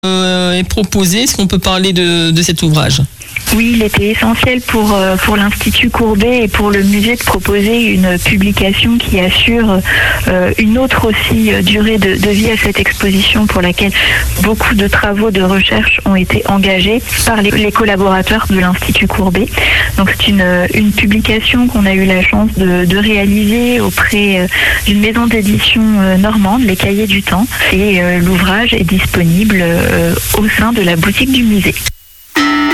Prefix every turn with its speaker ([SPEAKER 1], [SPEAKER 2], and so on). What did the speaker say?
[SPEAKER 1] est proposé? Est-ce qu'on peut parler de cet ouvrage?
[SPEAKER 2] Oui, il était essentiel pour l'Institut Courbet et pour le musée de proposer une publication qui assure une autre aussi durée de vie à cette exposition pour laquelle beaucoup de travaux de recherche ont été engagés par les collaborateurs de l'Institut Courbet. Donc c'est une publication qu'on a eu la chance de réaliser auprès d'une maison d'édition normande, les Cahiers du Temps, et l'ouvrage est disponible au sein de la boutique du musée.